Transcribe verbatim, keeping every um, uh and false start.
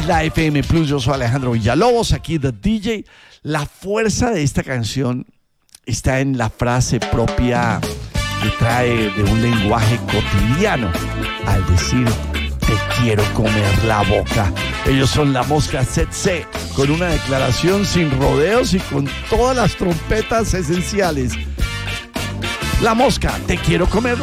La F M Plus, yo soy Alejandro Villalobos, aquí The D J. La fuerza de esta canción está en la frase propia que trae de un lenguaje cotidiano al decir te quiero comer la boca. Ellos son La Mosca Tsetse, con una declaración sin rodeos y con todas las trompetas esenciales. La Mosca, te quiero comer la